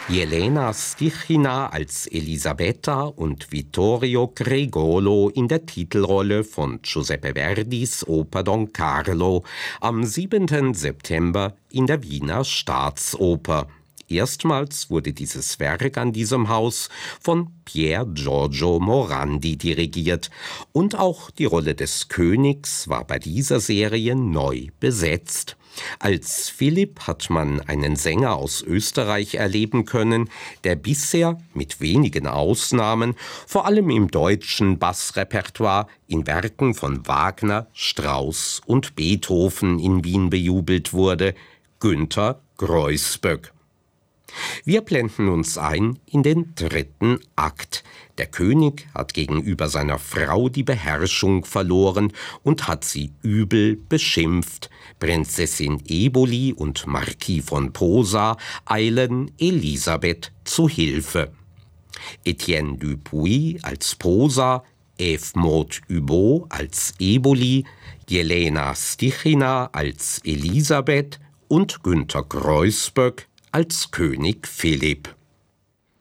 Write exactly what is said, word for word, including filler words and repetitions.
Jelena Stichina als Elisabetta und Vittorio Gregolo in der Titelrolle von Giuseppe Verdis Oper Don Carlo am siebenten September in der Wiener Staatsoper. Erstmals wurde dieses Werk an diesem Haus von Pier Giorgio Morandi dirigiert und auch die Rolle des Königs war bei dieser Serie neu besetzt. Als Philipp hat man einen Sänger aus Österreich erleben können, der bisher mit wenigen Ausnahmen vor allem im deutschen Bassrepertoire in Werken von Wagner, Strauss und Beethoven in Wien bejubelt wurde, Günter Greusböck. Wir blenden uns ein in den dritten Akt. Der König hat gegenüber seiner Frau die Beherrschung verloren und hat sie übel beschimpft. Prinzessin Eboli und Marquis von Posa eilen Elisabeth zu Hilfe. Etienne Dupuy als Posa, Eve Maud Hubaut als Eboli, Jelena Stichina als Elisabeth und Günter Greusböck als König Philipp.